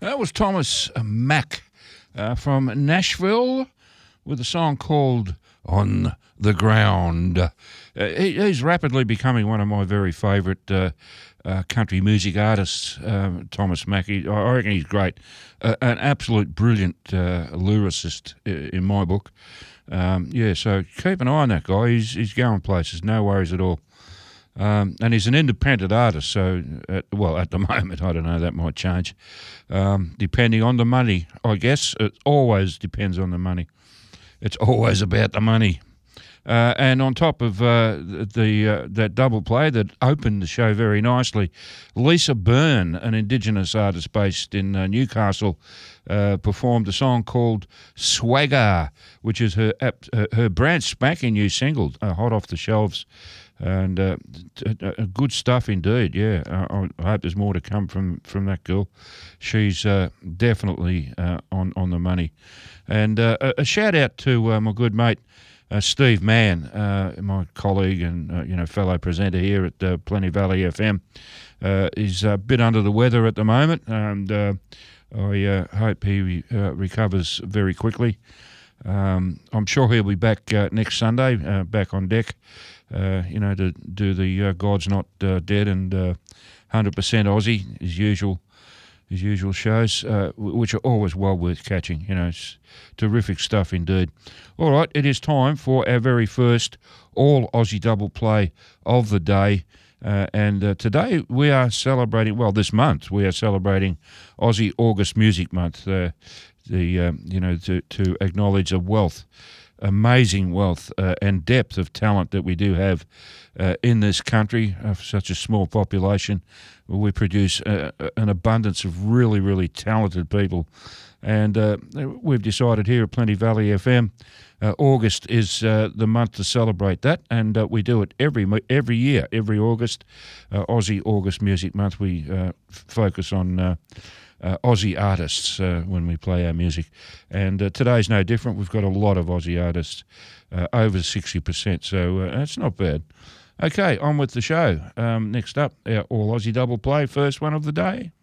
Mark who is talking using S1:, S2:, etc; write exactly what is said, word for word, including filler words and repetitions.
S1: That was Thomas Mack uh, from Nashville with a song called On the Ground. Uh, he, he's rapidly becoming one of my very favourite uh, uh, country music artists, uh, Thomas Mack. He, I reckon he's great. Uh, an absolute brilliant uh, lyricist in my book. Um, yeah, so keep an eye on that guy. He's, he's going places, no worries at all. Um, and he's an independent artist, so, at, well, at the moment, I don't know, that might change, um, depending on the money, I guess. It always depends on the money. It's always about the money. Uh, and on top of uh, the uh, that double play that opened the show very nicely, Lisa Byrne, an Indigenous artist based in uh, Newcastle, uh, performed a song called Swagger, which is her uh, her brand spanking new single, uh, hot off the shelves. And uh, t- t- good stuff indeed, yeah. Uh, I hope there's more to come from, from that girl. She's uh, definitely uh, on, on the money. And uh, a, a shout out to uh, my good mate, uh, Steve Mann, uh, my colleague and uh, you know fellow presenter here at uh, Plenty Valley F M. Uh, he's a bit under the weather at the moment, and uh, I uh, hope he uh, recovers very quickly. Um, I'm sure he'll be back uh, next Sunday, uh, back on deck. Uh, you know, to do the uh, God's Not uh, Dead and uh, one hundred percent Aussie, his usual, his usual shows, uh, which are always well worth catching. You know, it's terrific stuff indeed. All right, it is time for our very first all Aussie double play of the day. Uh, and uh, today we are celebrating, well, this month we are celebrating Aussie August Music Month, uh, the um, you know, to, to acknowledge a wealth amazing wealth uh, and depth of talent that we do have uh, in this country, uh, for such a small population. We produce uh, an abundance of really, really talented people. And uh, we've decided here at Plenty Valley F M, uh, August is uh, the month to celebrate that, and uh, we do it every every year, every August, uh, Aussie August Music Month. We uh, f- focus on Uh, Uh, Aussie artists uh, when we play our music. And uh, today's no different. We've got a lot of Aussie artists, uh, over sixty percent, so uh, that's not bad. Okay, on with the show. Um, next up, our All Aussie Double Play, first one of the day.